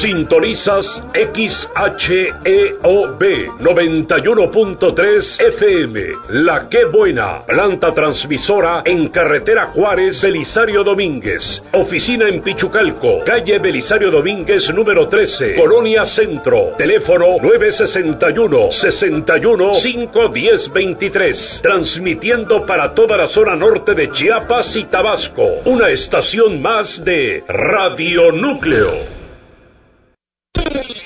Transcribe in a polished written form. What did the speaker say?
Sintonizas XHEOB 91.3 FM. La Qué Buena, planta transmisora en carretera Juárez, Belisario Domínguez. Oficina en Pichucalco, calle Belisario Domínguez número 13, Colonia Centro. Teléfono 961-61-510-23. Transmitiendo para toda la zona norte de Chiapas y Tabasco. Una estación más de Radio Núcleo.